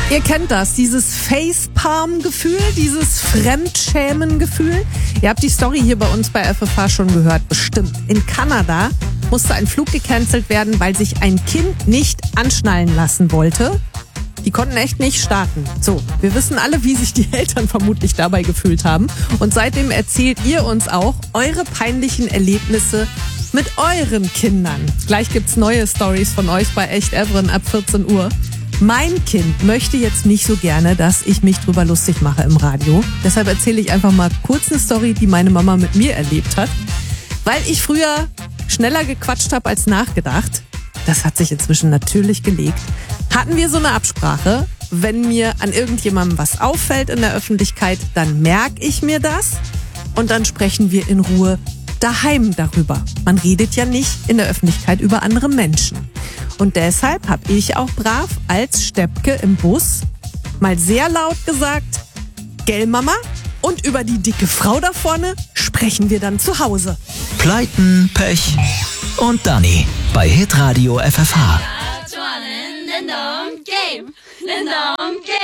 Ihr kennt das, dieses Facepalm-Gefühl, dieses Fremdschämen-Gefühl. Ihr habt die Story hier bei uns bei FFH schon gehört, bestimmt. In Kanada musste ein Flug gecancelt werden, weil sich ein Kind nicht anschnallen lassen wollte. Die konnten echt nicht starten. So, wir wissen alle, wie sich die Eltern vermutlich dabei gefühlt haben. Und seitdem erzählt ihr uns auch eure peinlichen Erlebnisse mit euren Kindern. Gleich gibt's neue Stories von euch bei Echt Evren ab 14 Uhr. Mein Kind möchte jetzt nicht so gerne, dass ich mich drüber lustig mache im Radio. Deshalb erzähle ich einfach mal kurz eine Story, die meine Mama mit mir erlebt hat. Weil ich früher schneller gequatscht habe als nachgedacht. Das hat sich inzwischen natürlich gelegt. Hatten wir so eine Absprache, wenn mir an irgendjemandem was auffällt in der Öffentlichkeit, dann merke ich mir das und dann sprechen wir in Ruhe daheim darüber. Man redet ja nicht in der Öffentlichkeit über andere Menschen. Und deshalb habe ich auch brav als Steppke im Bus mal sehr laut gesagt, gell Mama? Und über die dicke Frau da vorne sprechen wir dann zu Hause. Pleiten, Pech und Dani bei Hitradio FFH.